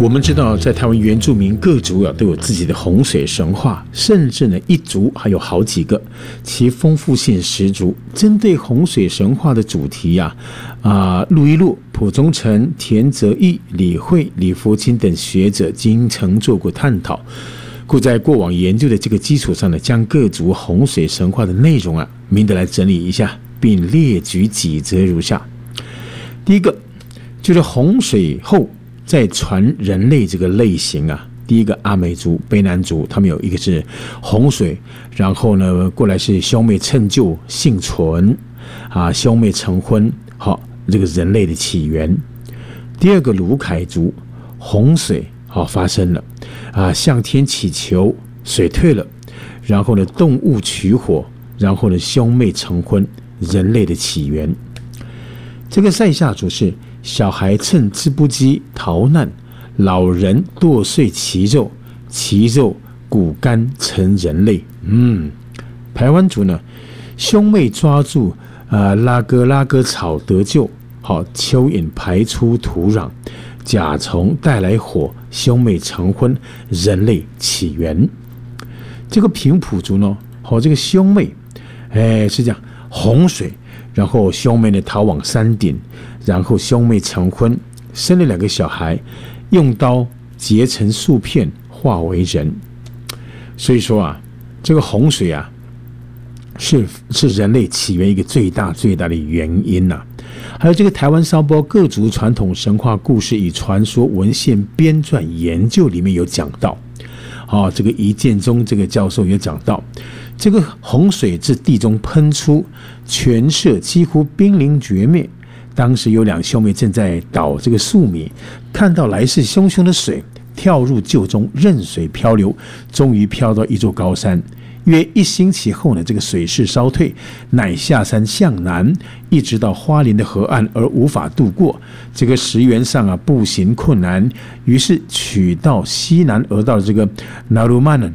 我们知道，在台湾原住民各族都有自己的洪水神话，甚至呢一族还有好几个，其丰富性十足。针对洪水神话的主题陆一路、蒲宗成、田泽义、李慧、李福清等学者经曾做过探讨。故在过往研究的这个基础上呢，将各族洪水神话的内容明的来整理一下，并列举几则如下。第一个就是洪水后再传人类这个类型第一个阿美族、卑南族，他们有一个是洪水，然后呢过来是兄妹趁救幸存兄妹成婚，这个人类的起源。第二个鲁凯族，洪水发生了向天祈求，水退了，然后呢动物取火，然后呢兄妹成婚，人类的起源。这个塞夏族是小孩趁织布机逃难，老人剁碎其肉，其肉骨干成人类。排湾族呢，兄妹抓住拉哥草得救，蚯蚓排出土壤，甲虫带来火，兄妹成婚，人类起源。这个平埔族呢，这个兄妹是这样，洪水，然后兄妹呢逃往山顶，然后兄妹成婚，生了2个小孩，用刀截成树片，化为人。所以说这个洪水是人类起源一个最大的原因还有这个台湾沙波各族传统神话故事与传说文献编撰研究里面有讲到，这个宜建中这个教授有讲到，这个洪水自地中喷出，全社几乎濒临绝灭。当时有2兄妹正在捣这个粟米，看到来势汹汹的水，跳入臼中，任水漂流，终于漂到一座高山。约1星期后呢，这个水势稍退，乃下山向南，一直到花莲的河岸，而无法渡过。这个石原上步行困难，于是取道西南而到这个纳鲁曼，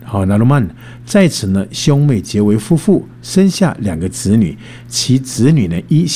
在此呢，兄妹结为夫妇，生下2个子女，其子女呢依